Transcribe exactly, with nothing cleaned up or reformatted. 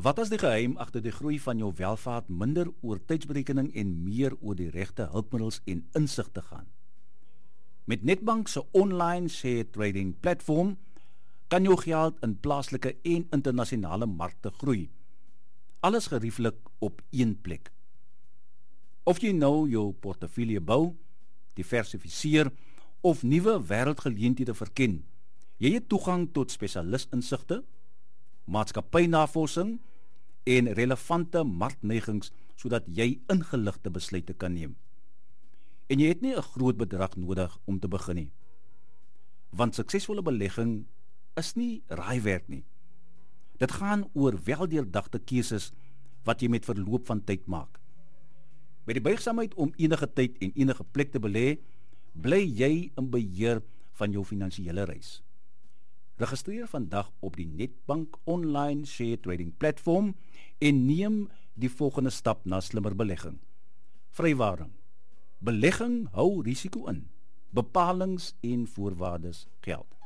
Wat is die geheim agter die groei van jou welvaart minder oor tydsberekening en meer oor die regte hulpmiddels en insig te gaan? Met Nedbank se online share trading platform kan jou geld in plaaslike en internasionale markte groei. Alles gerieflik op een plek. Of jy nou jou portefeulje bou, diversifiseer of nuwe wêreldgeleenthede verken, jy het toegang tot spesialis-insigte, maatskappynavorsing en relevante markneigings sodat jy ingeligte besluite kan neem. En jy het nie 'n groot bedrag nodig om te begin nie. Want suksesvolle belegging is nie raaiwerk nie. Dit gaan oor weldeurdagte keuses wat jy met verloop van tyd maak. Met die buigsaamheid om enige tyd en enige plek te belê, bly jy in beheer van jou finansiële reis. Registreer vandag op die Nedbank online share trading platform en neem die volgende stap na slimmer belegging. Vrywaring. Belegging hou risiko in. Bepalings en voorwaardes geld.